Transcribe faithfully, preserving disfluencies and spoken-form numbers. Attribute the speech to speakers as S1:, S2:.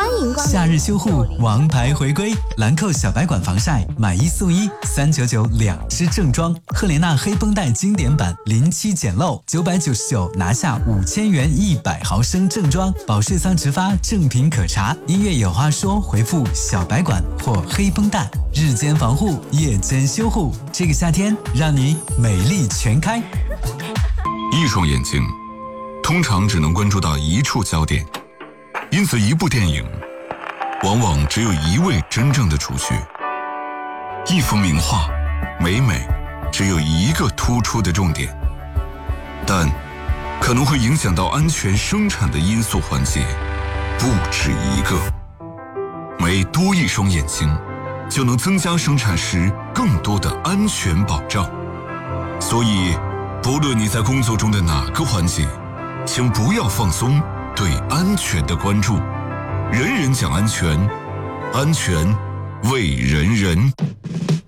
S1: 迎光临。
S2: 夏日修护，王牌回归，兰蔻小白管防晒，买一送一，三九九两支正装。赫莲娜黑绷带经典版，临期简陋，九百九十九拿下五千元一百毫升正装。保税仓直发，正品可查。音乐有话说，回复小白管或黑绷带，日间防护，夜间修护。这个夏天，让你美丽全开。
S3: 一双眼睛通常只能关注到一处焦点，因此一部电影往往只有一位真正的主角，一幅名画每每只有一个突出的重点，但可能会影响到安全生产的因素环节不止一个。每多一双眼睛，就能增加生产时更多的安全保障。所以不论你在工作中的哪个环节，请不要放松对安全的关注。人人讲安全，安全为人人。